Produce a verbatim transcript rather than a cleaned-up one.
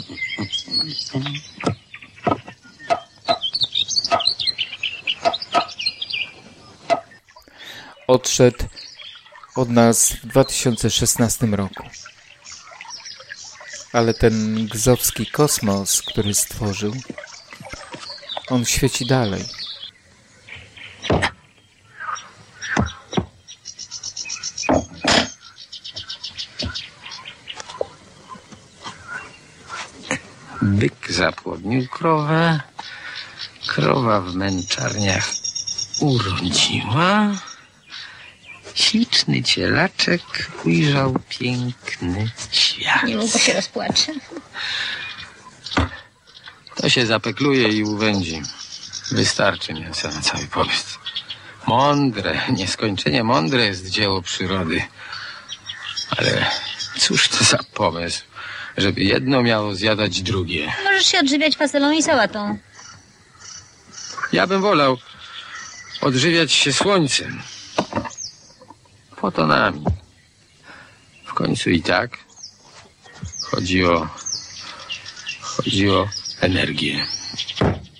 Odszedł od nas w dwa tysiące szesnastym roku. Ale ten gzowski kosmos, który stworzył, on świeci dalej. Byk zapłodnił krowę, krowa w męczarniach urodziła, śliczny cielaczek ujrzał piękny świat. Niedługo się rozpłacze. To się zapekluje i uwędzi. Wystarczy mięsa na cały pobyt. Mądre, nieskończenie mądre jest dzieło przyrody. Ale cóż to za pomysł, żeby jedno miało zjadać drugie. Możesz się odżywiać fasolą i sałatą. Ja bym wolał odżywiać się słońcem. Fotonami. W końcu i tak chodzi o... chodzi o energię.